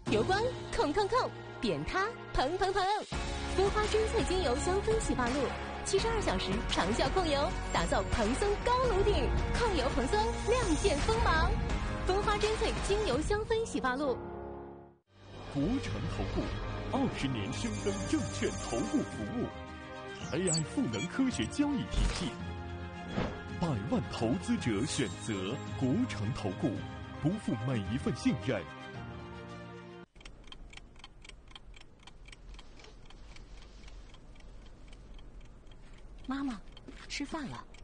油光控，扁塌蓬，蜂花珍萃精油香氛洗发露，72小时长效控油，打造蓬松高颅顶，控油蓬松，亮剑锋芒。蜂花珍萃精油香氛洗发露。 国诚投顾20年深耕证券投顾服务 ，AI 赋能科学交易体系，100万投资者选择国诚投顾，不负每一份信任。 妈妈，吃饭了。